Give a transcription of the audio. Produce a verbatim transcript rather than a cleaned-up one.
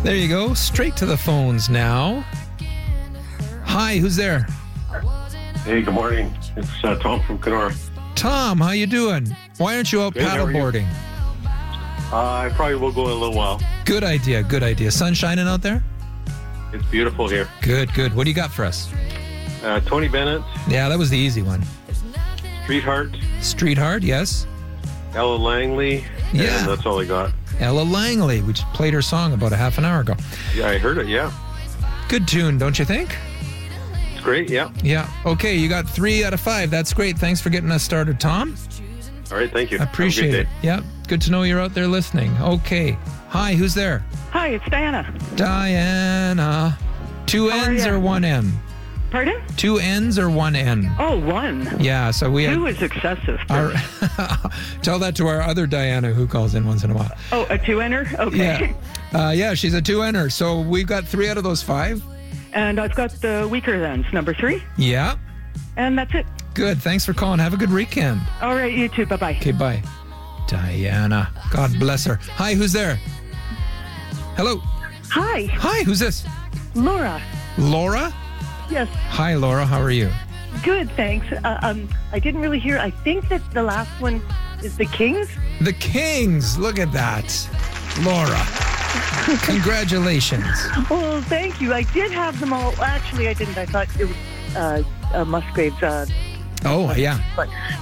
There you go. Straight to the phones now. Hi, who's there? Hey, good morning. It's uh, Tom from Kenora. Tom, how you doing? Why aren't you out Good, how are you? paddleboarding? Uh, I probably will go in a little while. Good idea, good idea. Sun shining out there? It's beautiful here. Good, good. What do you got for us? Uh, Tony Bennett, Yeah, that was the easy one. Streetheart, Street Heart, yes. Ella Langley, Yeah. and that's all I got. Ella Langley, we just played her song about a half an hour ago. Yeah, I heard it, yeah. Good tune, don't you think? It's great, yeah. Yeah. Okay, you got three out of five. That's great. Thanks for getting us started, Tom. All right, thank you. I appreciate Have a it. good day. Yeah, good to know you're out there listening. Okay. Hi, who's there? Hi, it's Diana. Diana. Two How are N's ya? or one N? Pardon? Two N's or one N? Oh, one. Yeah, so we Two had is excessive. our, tell that to our other Diana who calls in once in a while. Oh, a two-enter? Okay. Yeah. Uh, yeah, she's a two N-er. So we've got three out of those five. And I've got the weaker thens, number three. Yeah. And that's it. Good. Thanks for calling. Have a good weekend. All right, you too. Bye-bye. Okay, bye. Diana. God bless her. Hi, who's there? Hello. Hi, Hi, who's this? Laura. Laura? Yes, Hi, Laura. How are you? good, thanks. Uh, um, I didn't really hear. I think that the last one is the Kings. The Kings. Look at that. Laura. Congratulations. Well, thank you. I did have them all. Actually, I didn't. I thought it was uh, uh, Musgraves. Uh, Oh, yeah. but